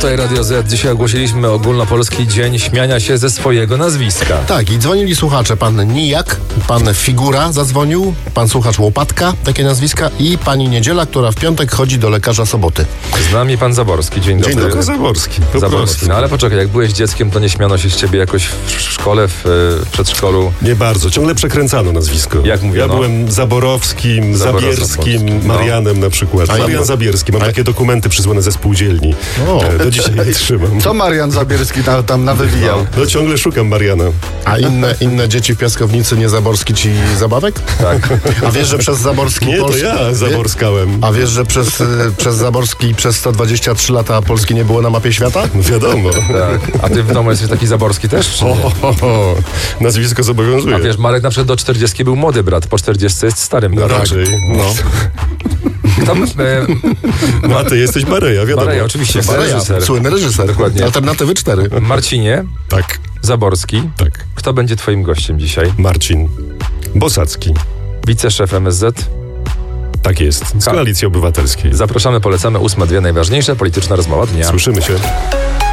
Tutaj Radio Z. Dzisiaj ogłosiliśmy ogólnopolski dzień śmiania się ze swojego nazwiska. Tak, i dzwonili słuchacze. Pan Nijak, pan Figura zadzwonił, pan słuchacz Łopatka, takie nazwiska, i pani Niedziela, która w piątek chodzi do lekarza Soboty. Z nami pan Zaborski. Dzień dobry. dobry. Zaborski. Zaborski. No ale poczekaj, jak byłeś dzieckiem, to nie śmiano się z ciebie jakoś w szkole, w przedszkolu? Nie bardzo. Ciągle przekręcano nazwisko. Jak mówiono? Ja byłem Zaborowskim, Zabierskim, No. Marianem na przykład. Marian Zabierski. Mam takie dokumenty przysłane ze spółdzielni. Do dzisiaj je trzymam. Co Marian Zabierski tam nawywijał? No ciągle szukam Mariana. A inne dzieci w piaskownicy nie Zaborski ci zabawek? Tak. A wiesz, że przez Zaborski... Nie, to ja zaborskałem. A wiesz, że przez Zaborski przez 123 lata Polski nie było na mapie świata? No wiadomo. Tak. A ty w domu jesteś taki Zaborski też? Czy nie? Nazwisko zobowiązuje. A wiesz, Marek na przykład do 40 był młody brat, po 40 jest starym No bratem. raczej. No. Kto, No a ty jesteś Bareja, wiadomo. Bareja, oczywiście, Bareja, reżyser. słynny reżyser. Dokładnie. Alternatywy 4. Marcinie Tak, Zaborski. tak. Kto będzie twoim gościem dzisiaj? Marcin Bosacki. Wiceszef MSZ. Tak jest. Z Koalicji Obywatelskiej. Zapraszamy, polecamy. 8:02 najważniejsza polityczna rozmowa dnia. Słyszymy się.